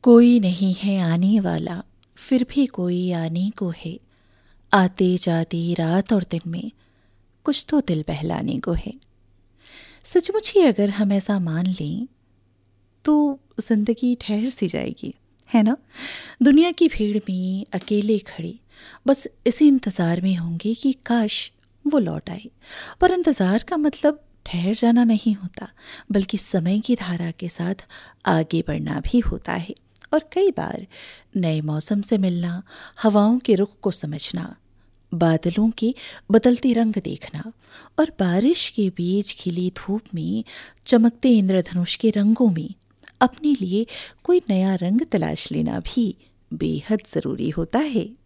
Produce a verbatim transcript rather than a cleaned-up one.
कोई नहीं है आने वाला, फिर भी कोई आने को है। आते जाते रात और दिन में कुछ तो दिल बहलाने को है। सचमुच ही अगर हम ऐसा मान लें तो जिंदगी ठहर सी जाएगी, है ना। दुनिया की भीड़ में अकेले खड़े बस इसी इंतज़ार में होंगे कि काश वो लौट आए। पर इंतज़ार का मतलब ठहर जाना नहीं होता, बल्कि समय की धारा के साथ आगे बढ़ना भी होता है। और कई बार नए मौसम से मिलना, हवाओं के रुख को समझना, बादलों के बदलते रंग देखना और बारिश के बीच खिली धूप में चमकते इंद्रधनुष के रंगों में अपने लिए कोई नया रंग तलाश लेना भी बेहद ज़रूरी होता है।